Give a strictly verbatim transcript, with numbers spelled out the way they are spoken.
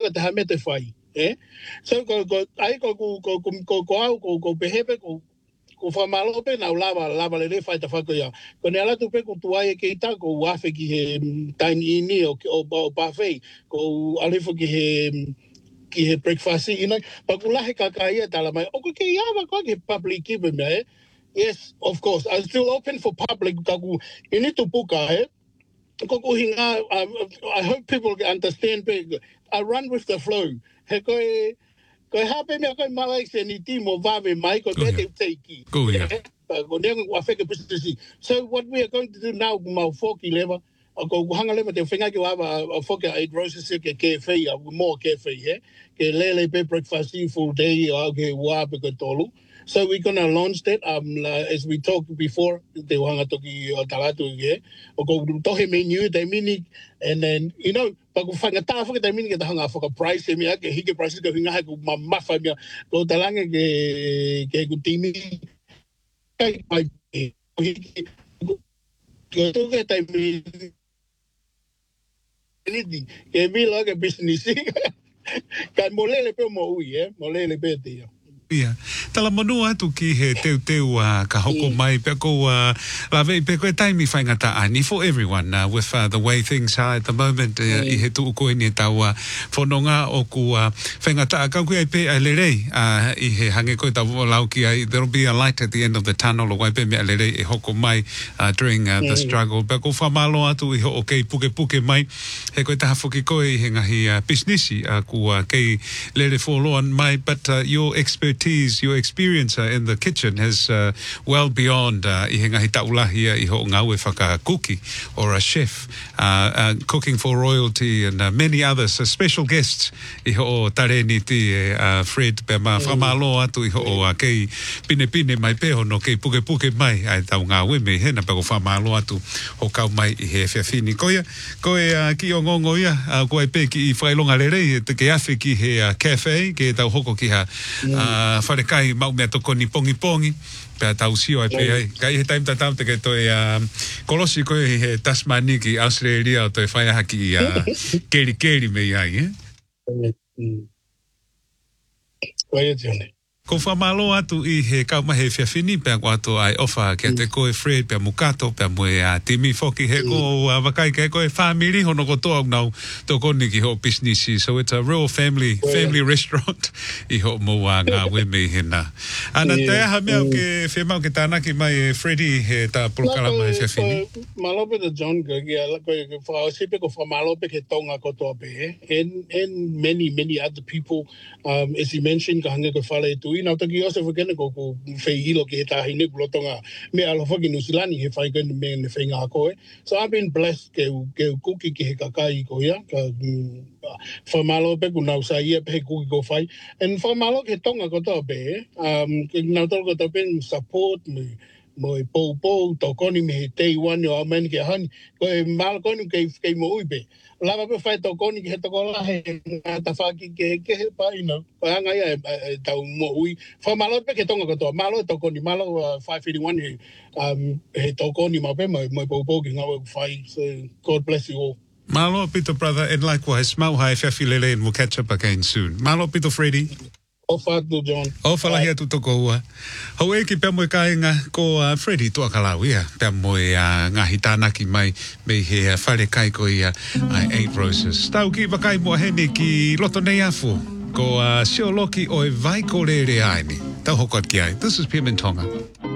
lava te hame te whai. Eh? So, ko, ko, ai ko, ko, ko, ko, ko, ko au, ko, ko pehepe, ko, ko whamalope, nau lava, lava le re whai ta whakoia. Ko ne ala tupe ko tuai e keita, ko wafe ki he taini ini o, o, o pawhei, ko alifo ki he, ki he breakfast, you know, pa ko lahe kakaia tala mai, o ko ke iawa ko ke public kipe me, eh? Yes, of course. I'm still open for public. Kaku, you need to book, eh? Kaku hinga, I, I hope people can understand. I run with the flow. He koe, koe hape mea koe mawa se ni timo vave mai, koe mea te teiki. Go yeah. Ko nenga wa feke pisitisi. So what we are going to do now, mau foki lewa, ko hanga lewa te whenga ki wawa a foki a eight roses ke ke whei, a more ke whei, he? Ke lele pe breakfast full day, a ke wape ko tolu. So we're going to launch that, um, uh, as we talked before, te wanga toki o talatu ye, o ko tohe menu, te mini, and then, you know, pa ko whanga tā whaka te mini ke ta hanga whaka price, e mea, ke hike prices ke hinga hai ko mamafa mea, ko talanga ke, ke ku timi, kai pai, ko hike, ko toke te mini, ke mila ke business, kai molele pe mo ui, eh, molele pe te ia. Yeah. Tala manua atu ki he teu teu uh, ka hoko mai pe ko uh, la vei pe ko taimi whaingata ani for everyone uh, with uh, the way things are at the moment uh, mm. I he tu ko ni tau uh, whanonga o ku uh, whaingata a kau kui ai pe ai lerei uh, I he hange koe tau lau ki ai there'll be a light at the end of the tunnel o wai pe mea lerei e hoko mai uh, during uh, the mm. struggle pe ko whamalo atu I ho o kei puke puke mai he koe taha whuki koe I he ngahi uh, businessi uh, ku uh, kei lere wholoan mai but uh, your expert your experience uh, in the kitchen has uh, well beyond uh, I he ngahi taulahia I ho ngau e whakakuki or a chef uh, uh, cooking for royalty and uh, many others uh, special guests I ho tare ni ti uh, Fred pe ma whamalo atu I ho uh, kei pine pine mai peho no kei puke puke mai ai tau ngā weme hena pe ko whamalo atu ho kau mai I he whiawhini koia koe uh, ki o ngongo ia uh, koe pe ki I whailonga lerei te ke awhi ki he uh, cafe ke tau hoko ki ha uh, whare kai mau mea toko ni pongi pongi pia tau sio ai pia kai he taim tatau te ke toi uh, kolosi koe he Tasmani ki Australia o toi whai aha ki uh, keri keri me ai eh? Koe tione Ko whamalo atu I he kaumahe whiawhini pia ko atu ai ofa kia te koe Fred pia mukato pia mue a timi whoki he ko a wakai ke koe whamiri hono ko toa nau to koni ki ho businessi so it's a real family family restaurant I ho mo a ngā weme hena ana te aha mea ke whemau ke tānaki mai Freddy he tā polokalama he whiawhini Malope the John ko ki ala koe ke whaosipe ko whamalope ke tonga kotoa pe and, and many many other people um, as he mentioned ka hange ko whale tu Nau taki ose whakene ko ko whehilo ki he tahi ne kulotonga me alo whaki nusilani he whaikene me ne whenga koe. So I've been blessed ke ke kuki ki he kakai ko ia, ka whamalo pe ku nau sa ia pe he kuki ko whai. And whamalo ke tonga ko toa pe, um, ke nau tolo ko toa pe support me, mo e pou pou, to koni me he tei wani o ameni ke hani, ko e malo koni ke kei mo ui pe. Lava pe whai to koni ki he toko lahe, ngā ta whaki ke ke he pa ina, pa anga ia e tau mo ui. Wha malo pe ke tonga katoa, malo e to koni, malo five eighty-one he, um, he to koni ma pe mo e pou pou ki ngā whai, so God bless you all. Malo pito brother, and likewise, mau hai whiawhilele and we'll catch up again soon. Malo pito Freddy. Ofa tu John. Ofa lahi atu toko ua. Hau e ki pia moe kāinga ko uh, Freddy tua kalau ia. Pia moe uh, ngahi tānaki mai me he uh, whare kai ko ia uh, Eight Roses. Tau ki wakai mua hene ki loto nei afu. Ko uh, Sioloki o e vai ko re re aini. Tau hokot ki ai. This is Pia Mintonga.